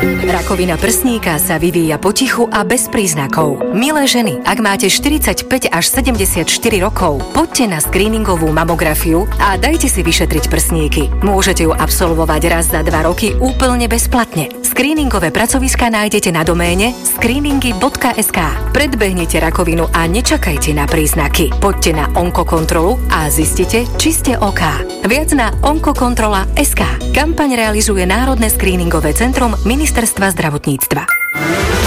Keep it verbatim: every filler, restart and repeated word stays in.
Rakovina prsníka sa vyvíja potichu a bez príznakov. Milé ženy, ak máte štyridsaťpäť až sedemdesiatštyri rokov, poďte na screeningovú mamografiu a dajte si vyšetriť prsníky. Môžete ju absolvovať raz za dva roky úplne bezplatne. Screeningové pracoviská nájdete na doméne screeningy bodka es ká. Predbehnite rakovinu a nečakajte na príznaky. Poďte na onkokontrolu a zistite, či ste OK. Viac na onkokontrola bodka es ká. Kampaň realizuje Národné screeningové centrum Ministerstva zdravotníctva.